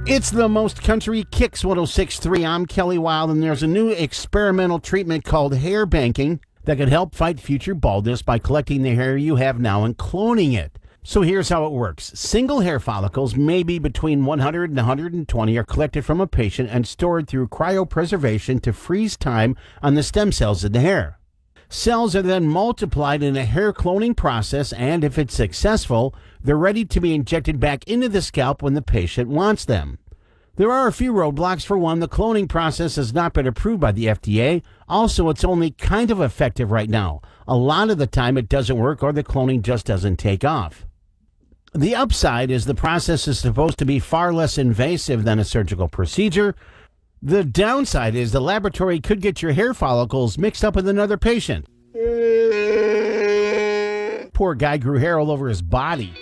It's the Most Country Kicks 106.3. I'm Kelly Wild, and there's a new experimental treatment called hair banking that could help fight future baldness by collecting the hair you have now and cloning it. So here's how it works. Single hair follicles, maybe between 100 and 120, are collected from a patient and stored through cryopreservation to freeze time on the stem cells in the hair. Cells are then multiplied in a hair cloning process, and if it's successful, they're ready to be injected back into the scalp when the patient wants them. There are a few roadblocks. For one, the cloning process has not been approved by the FDA. Also, it's only kind of effective right now. A lot of the time it doesn't work, or the cloning just doesn't take off. The upside is the process is supposed to be far less invasive than a surgical procedure. The downside is the laboratory could get your hair follicles mixed up with another patient. Poor guy grew hair all over his body.